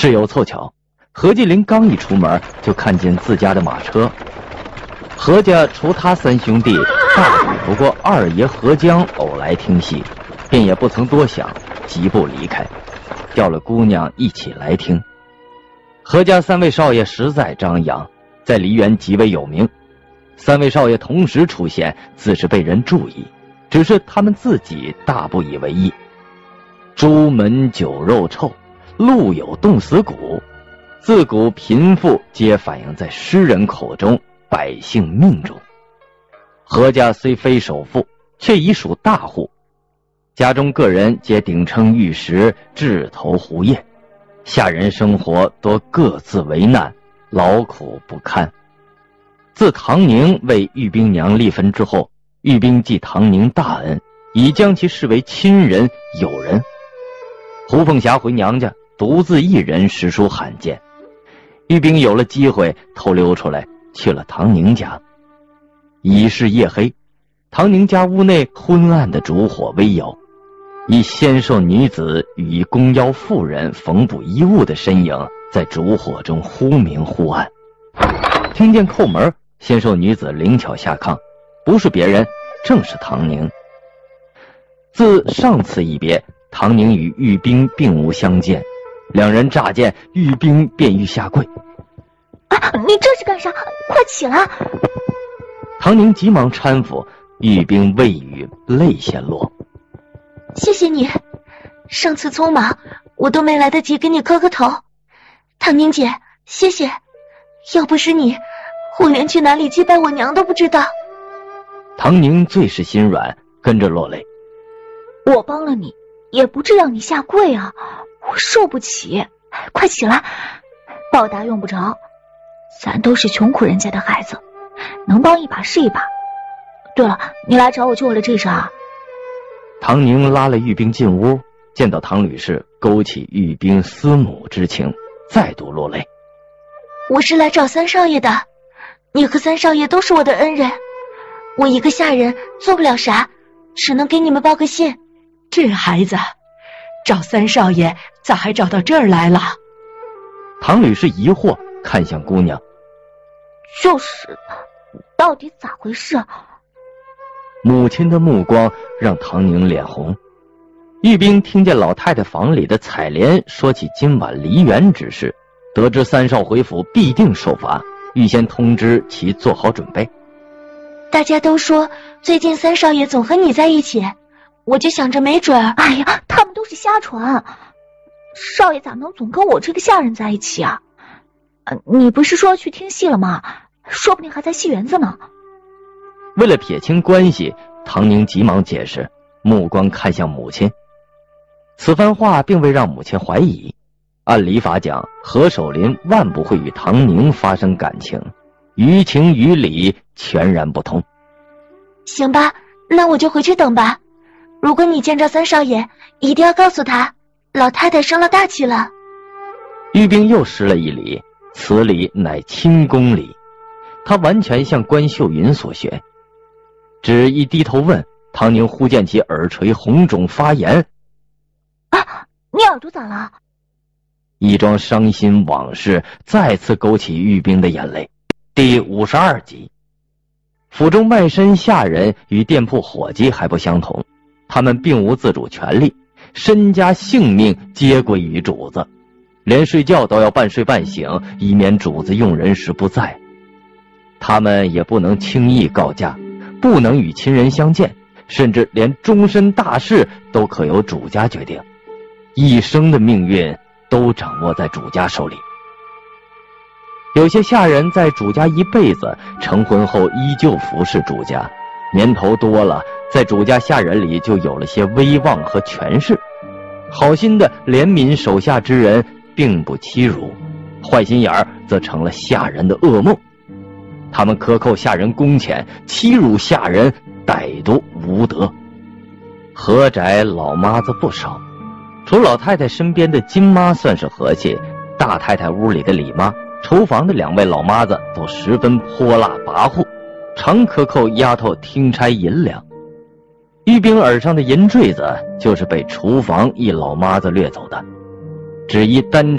事有凑巧，何继林刚一出门，就看见自家的马车。何家除他三兄弟，大抵不过二爷何江偶来听戏，便也不曾多想，疾步离开，叫了姑娘一起来听。何家三位少爷实在张扬，在梨园极为有名。三位少爷同时出现，自是被人注意，只是他们自己大不以为意。朱门酒肉臭，路有冻死骨，自古贫富皆反映在诗人口中，百姓命中。何家虽非首富，却已属大户，家中个人皆顶称玉石，志投胡业，下人生活多各自为难，劳苦不堪。自唐宁为玉冰娘立坟之后，玉冰记唐宁大恩，已将其视为亲人友人。胡凤霞回娘家，独自一人实属罕见。玉冰有了机会，偷溜出来去了唐宁家。已是夜黑，唐宁家屋内昏暗的烛火微摇，一纤瘦女子与一弓腰妇人缝补衣物的身影在烛火中忽明忽暗。听见叩门，纤瘦女子灵巧下炕，不是别人，正是唐宁。自上次一别，唐宁与玉冰并无相见，两人乍见玉冰便欲下跪。 你这是干啥？快起来！ 唐宁急忙搀扶，玉冰未语，泪先落。 谢谢你，上次匆忙，我都没来得及给你磕个头。唐宁姐，谢谢，要不是你，我连去哪里祭拜我娘都不知道。 唐宁最是心软，跟着落泪。 我帮了你，也不至让你下跪啊，我受不起。快起来，报答用不着，咱都是穷苦人家的孩子，能帮一把是一把。对了，你来找我就为了这事啊？ 唐宁拉了玉冰进屋，见到唐女士，勾起玉冰思母之情，再度落泪。 我是来找三少爷的，你和三少爷都是我的恩人，我一个下人做不了啥，只能给你们报个信。 这孩子找三少爷咋还找到这儿来了？ 唐女士疑惑看向姑娘。 就是，到底咋回事？ 母亲的目光让唐宁脸红。玉冰听见老太太房里的采莲说起今晚梨园之事，得知三少回府必定受罚，预先通知其做好准备。 大家都说最近三少爷总和你在一起，我就想着没准儿。哎呀，他们都是瞎传，少爷咋能总跟我这个下人在一起啊？你不是说去听戏了吗？说不定还在戏园子呢。 为了撇清关系，唐宁急忙解释，目光看向母亲。此番话并未让母亲怀疑，按礼法讲，何守林万不会与唐宁发生感情，于情于理全然不同。 行吧，那我就回去等吧。如果你见着三少爷，一定要告诉他，老太太生了大气了。 玉冰又施了一礼，此礼乃亲公礼，他完全向关秀云所学。只一低头问，唐宁忽见其耳垂红肿发炎。 你耳朵咋了？ 一桩伤心往事再次勾起玉冰的眼泪。第52集。府中卖身下人与店铺伙计还不相同，他们并无自主权利，身家性命皆归于主子，连睡觉都要半睡半醒，以免主子用人时不在。他们也不能轻易告假，不能与亲人相见，甚至连终身大事都可由主家决定，一生的命运都掌握在主家手里。有些下人在主家一辈子，成婚后依旧服侍主家，年头多了，在主家下人里就有了些威望和权势。好心的怜悯手下之人，并不欺辱，坏心眼儿则成了下人的噩梦。他们克扣下人工钱，欺辱下人，歹毒无德。何宅老妈子不少，除老太太身边的金妈算是和气，大太太屋里的李妈，厨房的两位老妈子都十分泼辣跋扈，常克扣丫头听差银两。玉冰耳上的银坠子就是被厨房一老妈子掠走的，只一单